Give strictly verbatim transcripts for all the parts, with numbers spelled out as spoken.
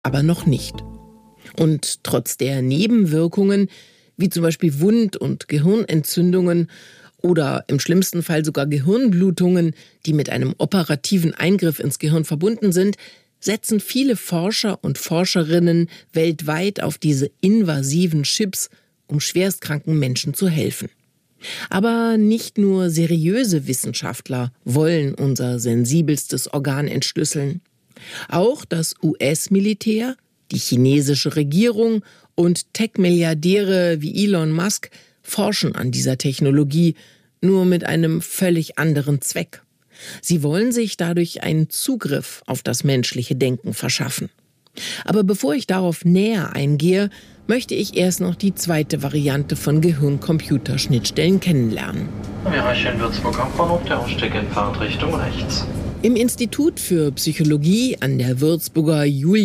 aber noch nicht. Und trotz der Nebenwirkungen, wie zum Beispiel Wund- und Gehirnentzündungen oder im schlimmsten Fall sogar Gehirnblutungen, die mit einem operativen Eingriff ins Gehirn verbunden sind, setzen viele Forscher und Forscherinnen weltweit auf diese invasiven Chips, um schwerstkranken Menschen zu helfen. Aber nicht nur seriöse Wissenschaftler wollen unser sensibelstes Organ entschlüsseln. Auch das U S-Militär, die chinesische Regierung und Tech-Milliardäre wie Elon Musk forschen an dieser Technologie, nur mit einem völlig anderen Zweck. Sie wollen sich dadurch einen Zugriff auf das menschliche Denken verschaffen. Aber bevor ich darauf näher eingehe, möchte ich erst noch die zweite Variante von Gehirn-Computer-Schnittstellen kennenlernen. Wir erreichen Würzburg Hauptbahnhof, der Ausstieg in Fahrtrichtung rechts. Im Institut für Psychologie an der Würzburger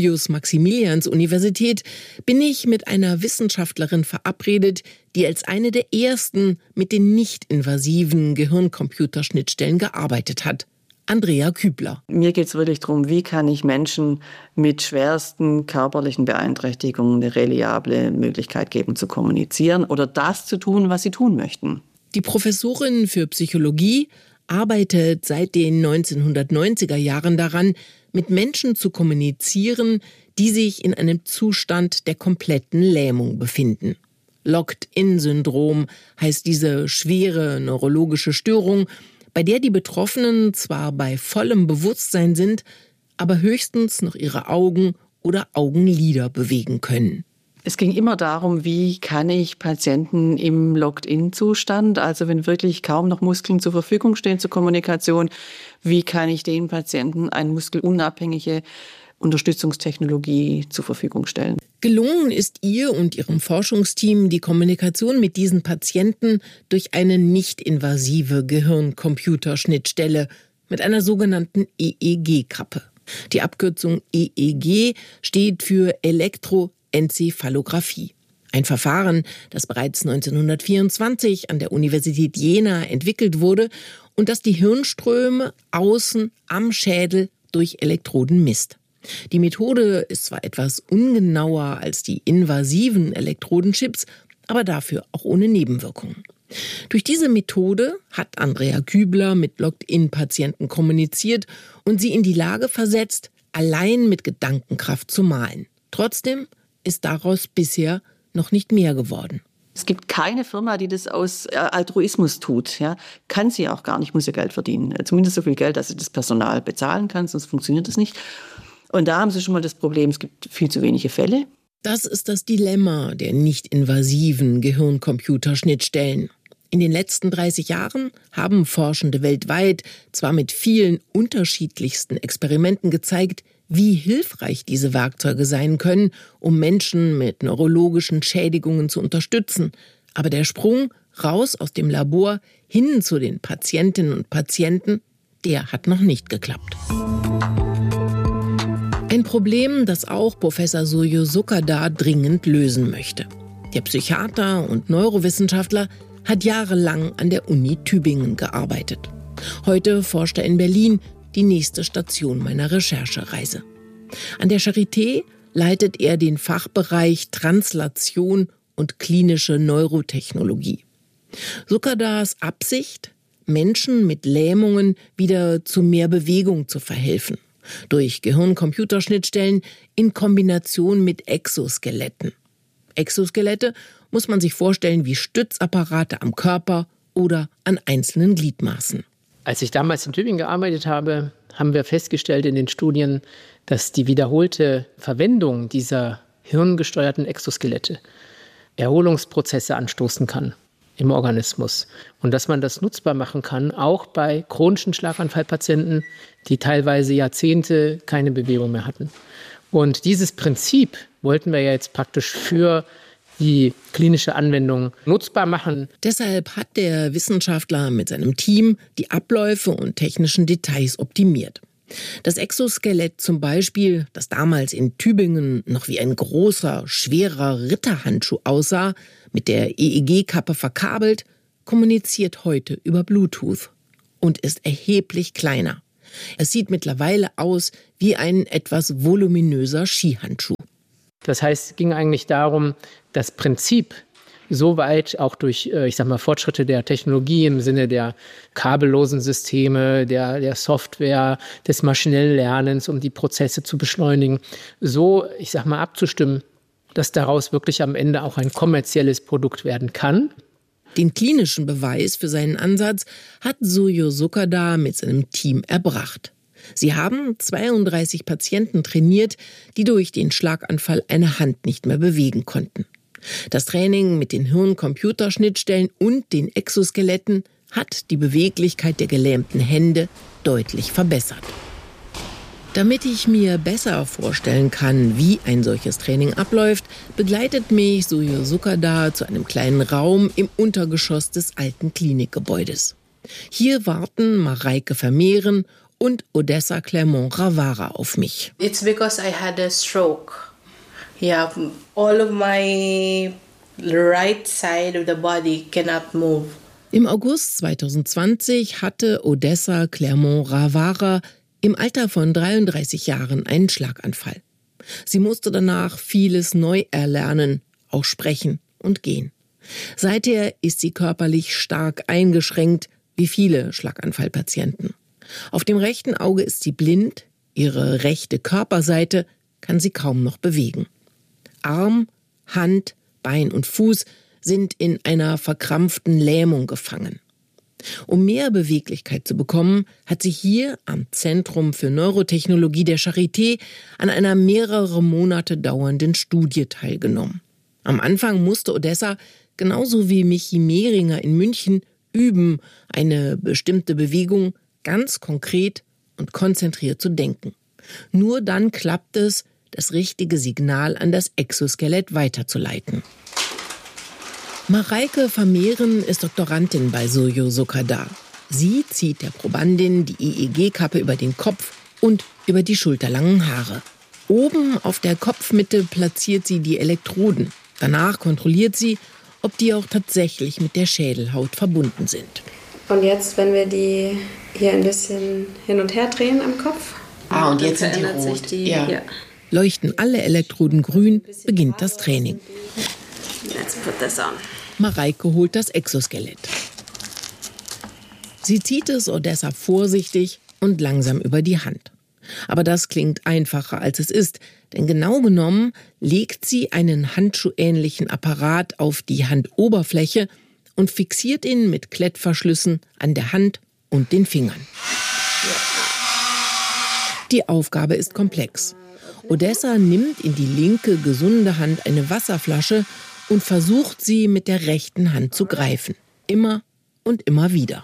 Julius-Maximilians-Universität bin ich mit einer Wissenschaftlerin verabredet, die als eine der ersten mit den nicht-invasiven Gehirn-Computer-Schnittstellen gearbeitet hat. Andrea Kübler. Mir geht es wirklich darum, wie kann ich Menschen mit schwersten körperlichen Beeinträchtigungen eine reliable Möglichkeit geben, zu kommunizieren oder das zu tun, was sie tun möchten. Die Professorin für Psychologie arbeitet seit den neunzehnhundertneunziger Jahren daran, mit Menschen zu kommunizieren, die sich in einem Zustand der kompletten Lähmung befinden. Locked-in-Syndrom heißt diese schwere neurologische Störung, bei der die Betroffenen zwar bei vollem Bewusstsein sind, aber höchstens noch ihre Augen oder Augenlider bewegen können. Es ging immer darum, wie kann ich Patienten im Locked-in-Zustand, also wenn wirklich kaum noch Muskeln zur Verfügung stehen zur Kommunikation, wie kann ich den Patienten eine muskelunabhängige Unterstützungstechnologie zur Verfügung stellen. Gelungen ist ihr und ihrem Forschungsteam die Kommunikation mit diesen Patienten durch eine nicht-invasive Gehirn-Computer-Schnittstelle mit einer sogenannten E E G-Kappe. Die Abkürzung E E G steht für Elektroenzephalographie. Ein Verfahren, das bereits neunzehnhundertvierundzwanzig an der Universität Jena entwickelt wurde und das die Hirnströme außen am Schädel durch Elektroden misst. Die Methode ist zwar etwas ungenauer als die invasiven Elektrodenchips, aber dafür auch ohne Nebenwirkungen. Durch diese Methode hat Andrea Kübler mit Locked-in-Patienten kommuniziert und sie in die Lage versetzt, allein mit Gedankenkraft zu malen. Trotzdem ist daraus bisher noch nicht mehr geworden. Es gibt keine Firma, die das aus Altruismus tut. Ja. Kann sie auch gar nicht, muss ja Geld verdienen. Zumindest so viel Geld, dass sie das Personal bezahlen kann, sonst funktioniert das nicht. Und da haben sie schon mal das Problem, es gibt viel zu wenige Fälle. Das ist das Dilemma der nicht-invasiven Gehirn-Computer-Schnittstellen. In den letzten dreißig Jahren haben Forschende weltweit zwar mit vielen unterschiedlichsten Experimenten gezeigt, wie hilfreich diese Werkzeuge sein können, um Menschen mit neurologischen Schädigungen zu unterstützen. Aber der Sprung raus aus dem Labor hin zu den Patientinnen und Patienten, der hat noch nicht geklappt. Ein Problem, das auch Professor Suryo Sukardar dringend lösen möchte. Der Psychiater und Neurowissenschaftler hat jahrelang an der Uni Tübingen gearbeitet. Heute forscht er in Berlin, die nächste Station meiner Recherchereise. An der Charité leitet er den Fachbereich Translation und klinische Neurotechnologie. Sukardars Absicht, Menschen mit Lähmungen wieder zu mehr Bewegung zu verhelfen. Durch Gehirn-Computer-Schnittstellen in Kombination mit Exoskeletten. Exoskelette muss man sich vorstellen wie Stützapparate am Körper oder an einzelnen Gliedmaßen. Als ich damals in Tübingen gearbeitet habe, haben wir festgestellt in den Studien, dass die wiederholte Verwendung dieser hirngesteuerten Exoskelette Erholungsprozesse anstoßen kann im Organismus. Und dass man das nutzbar machen kann, auch bei chronischen Schlaganfallpatienten, die teilweise Jahrzehnte keine Bewegung mehr hatten. Und dieses Prinzip wollten wir ja jetzt praktisch für die klinische Anwendung nutzbar machen. Deshalb hat der Wissenschaftler mit seinem Team die Abläufe und technischen Details optimiert. Das Exoskelett zum Beispiel, das damals in Tübingen noch wie ein großer, schwerer Ritterhandschuh aussah, mit der E E G-Kappe verkabelt, kommuniziert heute über Bluetooth und ist erheblich kleiner. Es sieht mittlerweile aus wie ein etwas voluminöser Skihandschuh. Das heißt, es ging eigentlich darum, das Prinzip so weit auch durch, ich sag mal, Fortschritte der Technologie im Sinne der kabellosen Systeme, der, der Software, des maschinellen Lernens, um die Prozesse zu beschleunigen, so, ich sag mal, abzustimmen, dass daraus wirklich am Ende auch ein kommerzielles Produkt werden kann. Den klinischen Beweis für seinen Ansatz hat Suyo Sukada mit seinem Team erbracht. Sie haben zweiunddreißig Patienten trainiert, die durch den Schlaganfall eine Hand nicht mehr bewegen konnten. Das Training mit den Hirn-Computer-Schnittstellen und den Exoskeletten hat die Beweglichkeit der gelähmten Hände deutlich verbessert. Damit ich mir besser vorstellen kann, wie ein solches Training abläuft, begleitet mich Suyo Sukada zu einem kleinen Raum im Untergeschoss des alten Klinikgebäudes. Hier warten Mareike Vermehren und Odessa Clermont-Ravara auf mich. It's because I had a stroke. Yeah, all of my right side of the body cannot move. Im August zweitausendzwanzig hatte Odessa Clermont-Ravara im Alter von dreiunddreißig Jahren einen Schlaganfall. Sie musste danach vieles neu erlernen, auch sprechen und gehen. Seither ist sie körperlich stark eingeschränkt, wie viele Schlaganfallpatienten. Auf dem rechten Auge ist sie blind, ihre rechte Körperseite kann sie kaum noch bewegen. Arm, Hand, Bein und Fuß sind in einer verkrampften Lähmung gefangen. Um mehr Beweglichkeit zu bekommen, hat sie hier am Zentrum für Neurotechnologie der Charité an einer mehrere Monate dauernden Studie teilgenommen. Am Anfang musste Odessa, genauso wie Michi Mehringer in München, üben, eine bestimmte Bewegung ganz konkret und konzentriert zu denken. Nur dann klappt es, das richtige Signal an das Exoskelett weiterzuleiten. Mareike Vermehren ist Doktorandin bei Suyo Sukada. Sie zieht der Probandin die E E G-Kappe über den Kopf und über die schulterlangen Haare. Oben auf der Kopfmitte platziert sie die Elektroden. Danach kontrolliert sie, ob die auch tatsächlich mit der Schädelhaut verbunden sind. Und jetzt, wenn wir die hier ein bisschen hin und her drehen am Kopf. Ah, und jetzt sind die rot. Die, ja. Ja. Leuchten alle Elektroden grün, beginnt das Training. Let's put this on. Mareike holt das Exoskelett. Sie zieht es Odessa vorsichtig und langsam über die Hand. Aber das klingt einfacher, als es ist, denn genau genommen legt sie einen handschuhähnlichen Apparat auf die Handoberfläche und fixiert ihn mit Klettverschlüssen an der Hand und den Fingern. Die Aufgabe ist komplex. Odessa nimmt in die linke, gesunde Hand eine Wasserflasche und versucht, sie mit der rechten Hand zu greifen. Immer und immer wieder.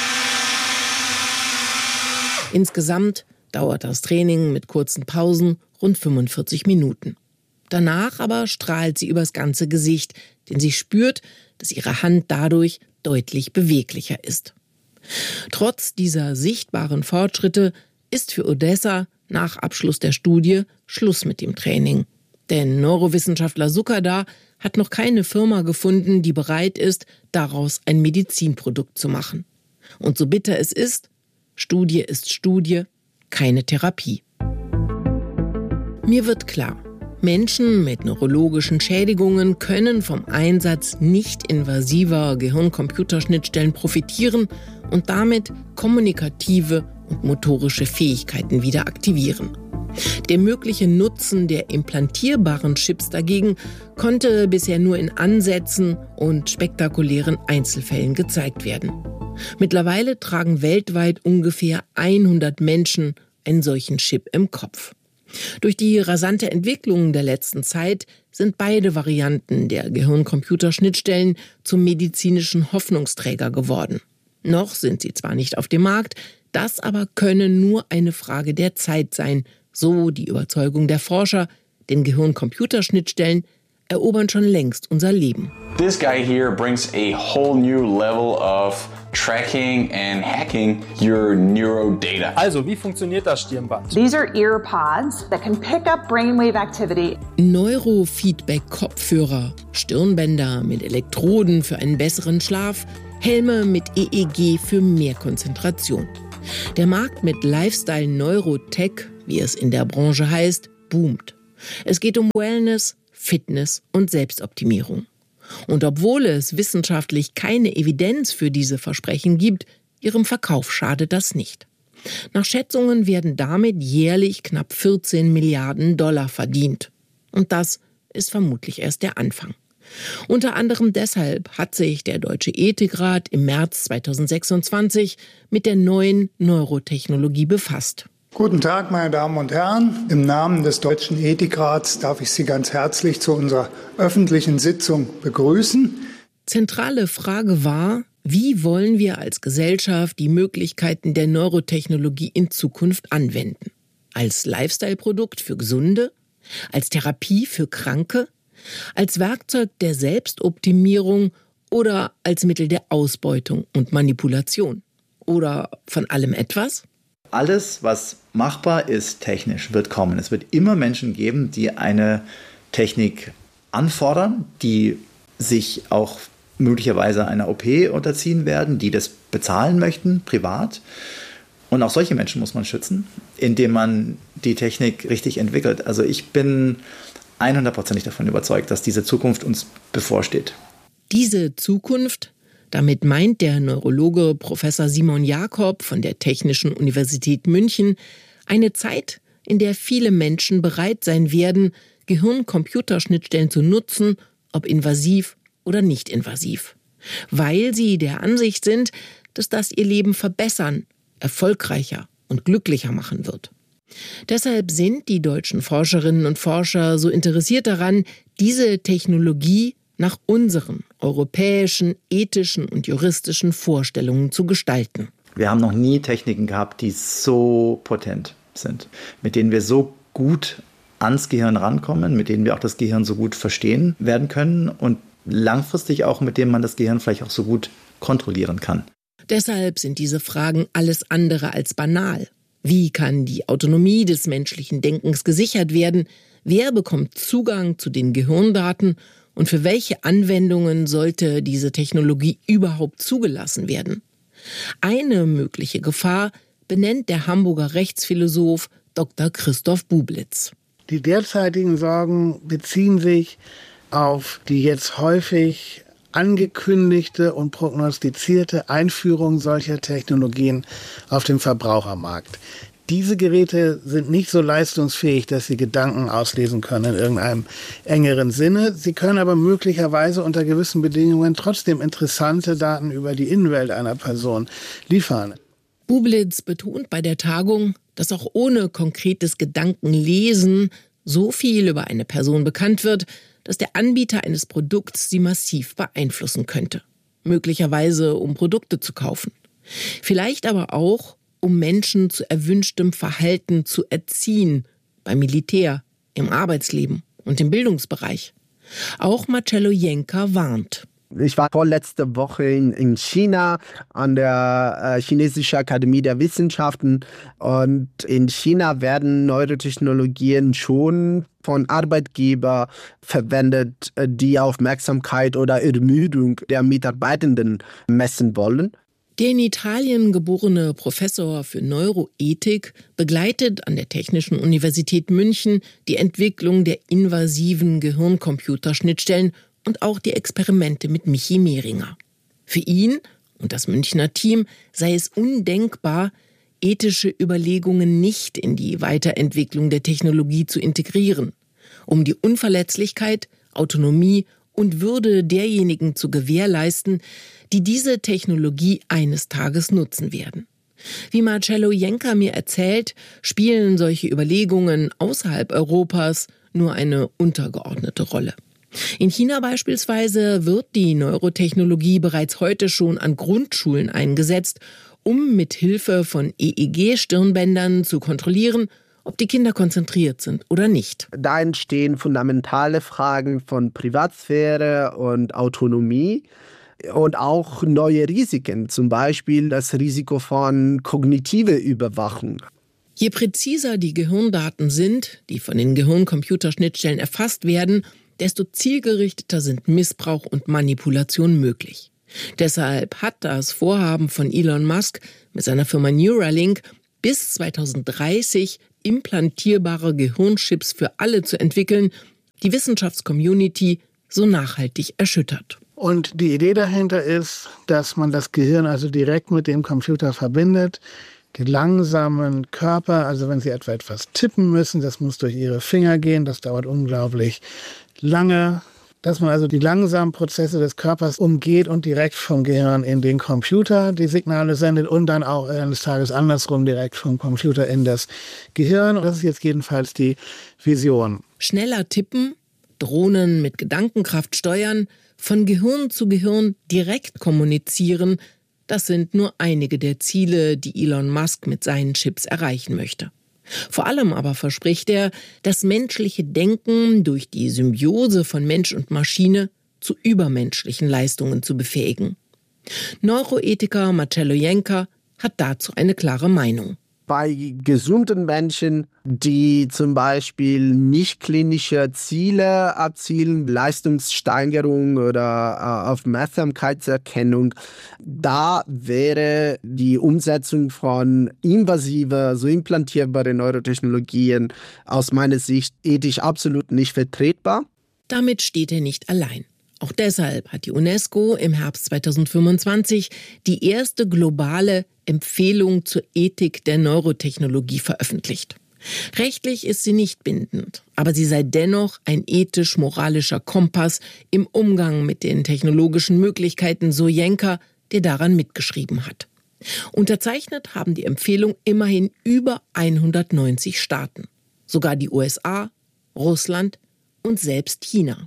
Insgesamt dauert das Training mit kurzen Pausen rund fünfundvierzig Minuten. Danach aber strahlt sie übers ganze Gesicht, denn sie spürt, dass ihre Hand dadurch deutlich beweglicher ist. Trotz dieser sichtbaren Fortschritte ist für Odessa nach Abschluss der Studie Schluss mit dem Training. Denn Neurowissenschaftler Sukada hat noch keine Firma gefunden, die bereit ist, daraus ein Medizinprodukt zu machen. Und so bitter es ist, Studie ist Studie, keine Therapie. Mir wird klar, Menschen mit neurologischen Schädigungen können vom Einsatz nicht invasiver Gehirn-Computerschnittstellen profitieren und damit kommunikative und motorische Fähigkeiten wieder aktivieren. Der mögliche Nutzen der implantierbaren Chips dagegen konnte bisher nur in Ansätzen und spektakulären Einzelfällen gezeigt werden. Mittlerweile tragen weltweit ungefähr hundert Menschen einen solchen Chip im Kopf. Durch die rasante Entwicklung der letzten Zeit sind beide Varianten der Gehirn-Computer-Schnittstellen zum medizinischen Hoffnungsträger geworden. Noch sind sie zwar nicht auf dem Markt, das aber könne nur eine Frage der Zeit sein, so die Überzeugung der Forscher, denn Gehirn-Computer-Schnittstellen erobern schon längst unser Leben. This guy here brings a whole new level of tracking and hacking your neurodata. Also, wie funktioniert das Stirnband? These are ear pods that can pick up brainwave activity. Neurofeedback-Kopfhörer, Stirnbänder mit Elektroden für einen besseren Schlaf, Helme mit E E G für mehr Konzentration. Der Markt mit Lifestyle Neurotech, wie es in der Branche heißt, boomt. Es geht um Wellness, Fitness und Selbstoptimierung. Und obwohl es wissenschaftlich keine Evidenz für diese Versprechen gibt, ihrem Verkauf schadet das nicht. Nach Schätzungen werden damit jährlich knapp vierzehn Milliarden Dollar verdient. Und das ist vermutlich erst der Anfang. Unter anderem deshalb hat sich der Deutsche Ethikrat im März zweitausendsechsundzwanzig mit der neuen Neurotechnologie befasst. Guten Tag, meine Damen und Herren. Im Namen des Deutschen Ethikrats darf ich Sie ganz herzlich zu unserer öffentlichen Sitzung begrüßen. Zentrale Frage war, wie wollen wir als Gesellschaft die Möglichkeiten der Neurotechnologie in Zukunft anwenden? Als Lifestyle-Produkt für Gesunde? Als Therapie für Kranke? Als Werkzeug der Selbstoptimierung oder als Mittel der Ausbeutung und Manipulation? Oder von allem etwas? Alles, was machbar ist technisch, wird kommen. Es wird immer Menschen geben, die eine Technik anfordern, die sich auch möglicherweise einer O P unterziehen werden, die das bezahlen möchten, privat. Und auch solche Menschen muss man schützen, indem man die Technik richtig entwickelt. Also ich bin hundertprozentig davon überzeugt, dass diese Zukunft uns bevorsteht. Diese Zukunft, damit meint der Neurologe Professor Simon Jakob von der Technischen Universität München, eine Zeit, in der viele Menschen bereit sein werden, Gehirn-Computerschnittstellen zu nutzen, ob invasiv oder nicht invasiv, weil sie der Ansicht sind, dass das ihr Leben verbessern, erfolgreicher und glücklicher machen wird. Deshalb sind die deutschen Forscherinnen und Forscher so interessiert daran, diese Technologie nach unseren europäischen, ethischen und juristischen Vorstellungen zu gestalten. Wir haben noch nie Techniken gehabt, die so potent sind, mit denen wir so gut ans Gehirn rankommen, mit denen wir auch das Gehirn so gut verstehen werden können und langfristig auch, mit denen man das Gehirn vielleicht auch so gut kontrollieren kann. Deshalb sind diese Fragen alles andere als banal. Wie kann die Autonomie des menschlichen Denkens gesichert werden? Wer bekommt Zugang zu den Gehirndaten? Und für welche Anwendungen sollte diese Technologie überhaupt zugelassen werden? Eine mögliche Gefahr benennt der Hamburger Rechtsphilosoph Doktor Christoph Bublitz. Die derzeitigen Sorgen beziehen sich auf die jetzt häufig angekündigte und prognostizierte Einführung solcher Technologien auf dem Verbrauchermarkt. Diese Geräte sind nicht so leistungsfähig, dass sie Gedanken auslesen können in irgendeinem engeren Sinne. Sie können aber möglicherweise unter gewissen Bedingungen trotzdem interessante Daten über die Innenwelt einer Person liefern. Bublitz betont bei der Tagung, dass auch ohne konkretes Gedankenlesen so viel über eine Person bekannt wird, dass der Anbieter eines Produkts sie massiv beeinflussen könnte. Möglicherweise, um Produkte zu kaufen. Vielleicht aber auch, um Menschen zu erwünschtem Verhalten zu erziehen, beim Militär, im Arbeitsleben und im Bildungsbereich. Auch Marcello Jenker warnt. Ich war vorletzte Woche in, in China an der äh, Chinesischen Akademie der Wissenschaften und in China werden Neurotechnologien schon von Arbeitgebern verwendet, die Aufmerksamkeit oder Ermüdung der Mitarbeitenden messen wollen. Der in Italien geborene Professor für Neuroethik begleitet an der Technischen Universität München die Entwicklung der invasiven Gehirn-Computer-Schnittstellen und auch die Experimente mit Michi Mehringer. Für ihn und das Münchner Team sei es undenkbar, ethische Überlegungen nicht in die Weiterentwicklung der Technologie zu integrieren, um die Unverletzlichkeit, Autonomie und Würde derjenigen zu gewährleisten, die diese Technologie eines Tages nutzen werden. Wie Marcello Jenker mir erzählt, spielen solche Überlegungen außerhalb Europas nur eine untergeordnete Rolle. In China beispielsweise wird die Neurotechnologie bereits heute schon an Grundschulen eingesetzt, um mit Hilfe von E E G-Stirnbändern zu kontrollieren, ob die Kinder konzentriert sind oder nicht. Da entstehen fundamentale Fragen von Privatsphäre und Autonomie und auch neue Risiken, zum Beispiel das Risiko von kognitiver Überwachung. Je präziser die Gehirndaten sind, die von den Gehirn-Computer-Schnittstellen erfasst werden, desto zielgerichteter sind Missbrauch und Manipulation möglich. Deshalb hat das Vorhaben von Elon Musk mit seiner Firma Neuralink bis zweitausenddreißig implantierbare Gehirnchips für alle zu entwickeln, die Wissenschaftscommunity so nachhaltig erschüttert. Und die Idee dahinter ist, dass man das Gehirn also direkt mit dem Computer verbindet. Die langsamen Körper, also wenn Sie etwa etwas tippen müssen, das muss durch Ihre Finger gehen, das dauert unglaublich lange. Dass man also die langsamen Prozesse des Körpers umgeht und direkt vom Gehirn in den Computer die Signale sendet und dann auch eines Tages andersrum direkt vom Computer in das Gehirn. Und das ist jetzt jedenfalls die Vision. Schneller tippen, Drohnen mit Gedankenkraft steuern, von Gehirn zu Gehirn direkt kommunizieren, das sind nur einige der Ziele, die Elon Musk mit seinen Chips erreichen möchte. Vor allem aber verspricht er, das menschliche Denken durch die Symbiose von Mensch und Maschine zu übermenschlichen Leistungen zu befähigen. Neuroethiker Marcello Jenker hat dazu eine klare Meinung. Bei gesunden Menschen, die zum Beispiel nicht klinische Ziele erzielen, Leistungssteigerung oder äh, Aufmerksamkeitserkennung, da wäre die Umsetzung von invasive, so implantierbare Neurotechnologien aus meiner Sicht ethisch absolut nicht vertretbar. Damit steht er nicht allein. Auch deshalb hat die UNESCO im Herbst zweitausendfünfundzwanzig die erste globale Empfehlung zur Ethik der Neurotechnologie veröffentlicht. Rechtlich ist sie nicht bindend, aber sie sei dennoch ein ethisch-moralischer Kompass im Umgang mit den technologischen Möglichkeiten, so Jenker, der daran mitgeschrieben hat. Unterzeichnet haben die Empfehlung immerhin über hundertneunzig Staaten, sogar die U S A, Russland und selbst China.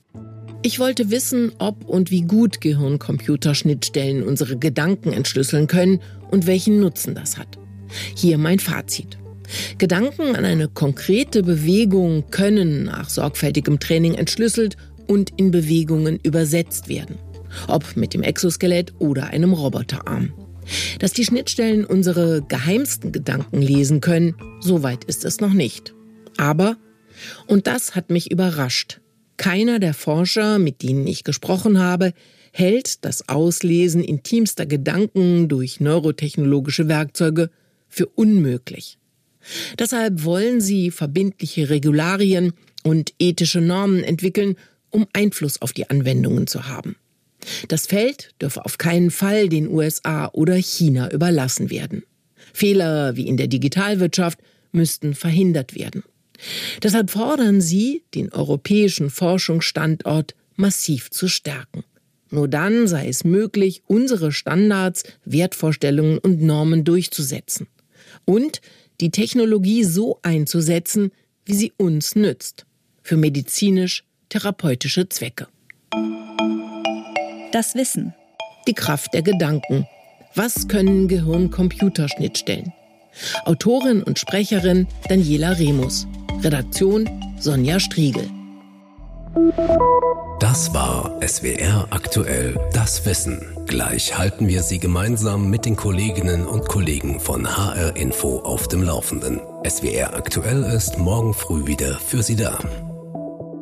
Ich wollte wissen, ob und wie gut Gehirn-Computer-Schnittstellen unsere Gedanken entschlüsseln können und welchen Nutzen das hat. Hier mein Fazit. Gedanken an eine konkrete Bewegung können nach sorgfältigem Training entschlüsselt und in Bewegungen übersetzt werden. Ob mit dem Exoskelett oder einem Roboterarm. Dass die Schnittstellen unsere geheimsten Gedanken lesen können, so weit ist es noch nicht. Aber, und das hat mich überrascht, keiner der Forscher, mit denen ich gesprochen habe, hält das Auslesen intimster Gedanken durch neurotechnologische Werkzeuge für unmöglich. Deshalb wollen sie verbindliche Regularien und ethische Normen entwickeln, um Einfluss auf die Anwendungen zu haben. Das Feld dürfe auf keinen Fall den U S A oder China überlassen werden. Fehler wie in der Digitalwirtschaft müssten verhindert werden. Deshalb fordern sie, den europäischen Forschungsstandort massiv zu stärken. Nur dann sei es möglich, unsere Standards, Wertvorstellungen und Normen durchzusetzen. Und die Technologie so einzusetzen, wie sie uns nützt. Für medizinisch-therapeutische Zwecke. Das Wissen. Die Kraft der Gedanken. Was können Gehirn-Computer-Schnittstellen? Autorin und Sprecherin Daniela Remus. Redaktion Sonja Striegel. Das war S W R aktuell, das Wissen. Gleich halten wir Sie gemeinsam mit den Kolleginnen und Kollegen von H R Info auf dem Laufenden. S W R aktuell ist morgen früh wieder für Sie da.